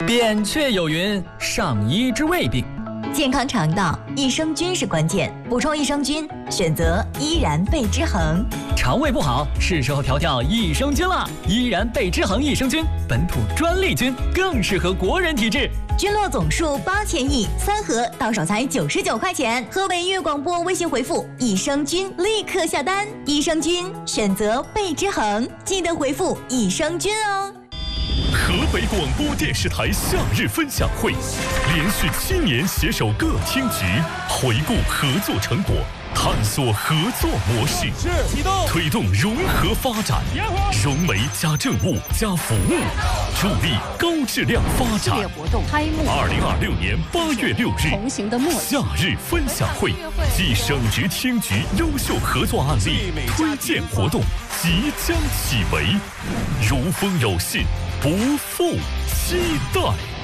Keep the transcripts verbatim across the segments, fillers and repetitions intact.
扁鹊有云：上医治未病。 健康肠道，益生菌是关键。补充益生菌，选择依然贝之恒。 肠胃不好，是时候调调益生菌了。依然贝之恒益生菌，本土专利菌，更适合国人体质。 菌落总数八千亿，三盒到手才九十九块钱。河北音乐广播微信回复益生菌，立刻下单。益生菌选择贝之恒，记得回复益生菌哦。 河北广播电视台夏日分享会，连续七年携手各厅局，回顾合作成果，探索合作模式，推动融合发展，融媒加政务加服务，助力高质量发展。二零二六年八月六日，夏日分享会暨省直厅局优秀合作案例推荐活动即将启围，如风有信，不负期待。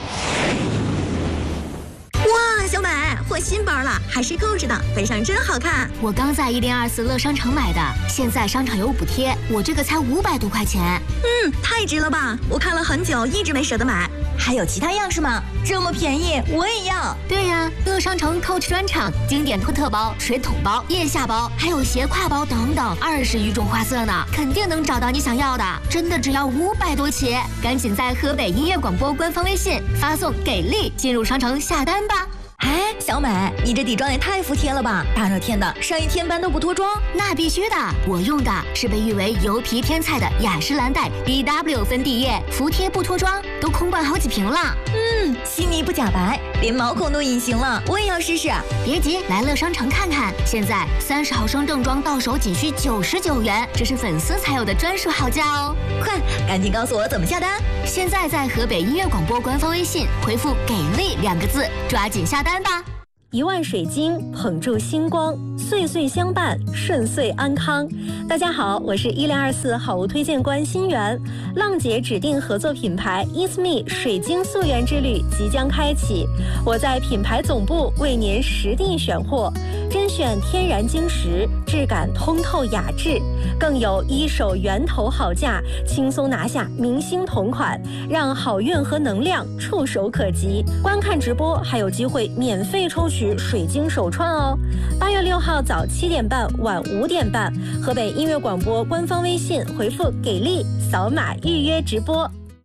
哇，小美换新包了，还是购置的，背上真好看。 我刚在一零二四乐商城买的，现在商场有补贴，我这个才五百多块钱。 嗯，太值了吧！我看了很久，一直没舍得买。还有其他样式吗？这么便宜，我也要。 对呀、啊，乐商城 Coach 专场，经典托特包、水桶包、腋下包，还有斜挎包等等，二十余种花色呢，肯定能找到你想要的。真的只要五百多起，赶紧在河北音乐广播官方微信发送“给力”进入商城下单吧。 哎，小美，你这底妆也太服帖了吧！大热天的，上一天班都不脱妆？ 那必须的，我用的是被誉为油皮天菜的雅诗兰黛 B W 粉底液，服帖不脱妆，都空灌好几瓶了。 嗯，细腻不假白，连毛孔都隐形了，我也要试试。 别急，来乐商城看看，现在三十毫升正装到手仅需九十九元，这是粉丝才有的专属好价哦！ 快，赶紧告诉我怎么下单！ 现在在河北音乐广播官方微信回复“给力”两个字，抓紧下单吧！ 一万水晶捧住星光，岁岁相伴，顺遂安康。大家好，我是一零二四好物推荐官心源。浪姐指定合作品牌 It's Me 水晶溯源之旅即将开启，我在品牌总部为您实地选货，甄选天然晶石，质感通透雅致，更有一手源头好价，轻松拿下明星同款，让好运和能量触手可及。观看直播还有机会免费抽取水晶手串哦！八月六号早七点半，晚五点半，河北音乐广播官方微信回复“给力”，扫码预约直播。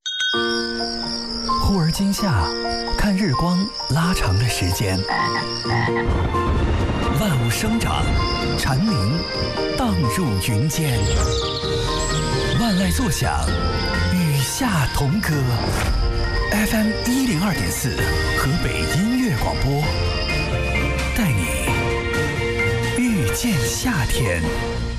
忽而今夏，看日光拉长的时间，万物生长，蝉鸣荡入云间，万籁作响，与夏同歌。F M 一零二点四，河北音乐广播。带你遇见夏天。